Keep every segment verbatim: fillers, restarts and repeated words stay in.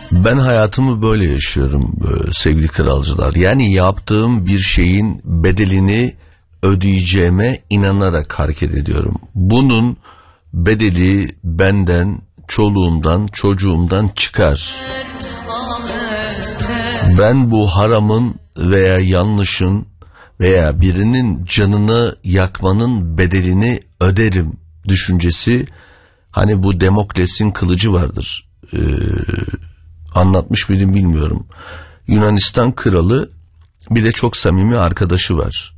Ben hayatımı böyle yaşıyorum sevgili kralcılar. Yani yaptığım bir şeyin bedelini ödeyeceğime inanarak hareket ediyorum. Bunun bedeli benden, çoluğumdan, çocuğumdan çıkar. Ben bu haramın veya yanlışın veya birinin canını yakmanın bedelini öderim düşüncesi, hani bu Demokles'in kılıcı vardır. Ee, anlatmış mıydım bilmiyorum. Yunanistan kralı bir de çok samimi arkadaşı var.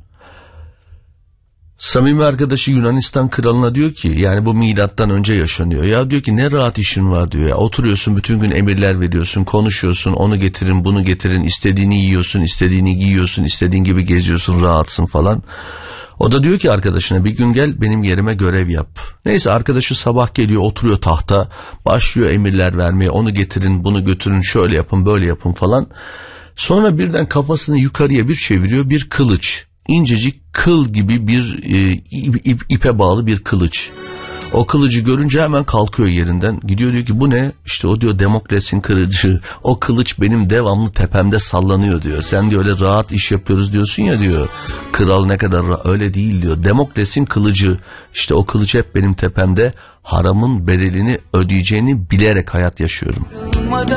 Samimi arkadaşı Yunanistan kralına diyor ki, yani bu milattan önce yaşanıyor. Ya diyor ki ne rahat işin var diyor ya. Oturuyorsun bütün gün emirler veriyorsun, konuşuyorsun, onu getirin bunu getirin, istediğini yiyorsun, istediğini giyiyorsun, istediğin gibi geziyorsun, rahatsın falan. O da diyor ki arkadaşına, bir gün gel benim yerime görev yap. Neyse arkadaşı sabah geliyor, oturuyor tahta, başlıyor emirler vermeye, onu getirin bunu götürün, şöyle yapın böyle yapın falan. Sonra birden kafasını yukarıya bir çeviriyor, bir kılıç. İncecik kıl gibi bir e, ip, ip, ipe bağlı bir kılıç. O kılıcı görünce hemen kalkıyor yerinden. Gidiyor diyor ki bu ne? İşte o diyor Demokles'in kılıcı. O kılıç benim devamlı tepemde sallanıyor diyor. Sen diyor öyle rahat iş yapıyoruz diyorsun ya diyor. Kral ne kadar rahat, öyle değil diyor. Demokles'in kılıcı, işte o kılıç hep benim tepemde. Haramın bedelini ödeyeceğini bilerek hayat yaşıyorum.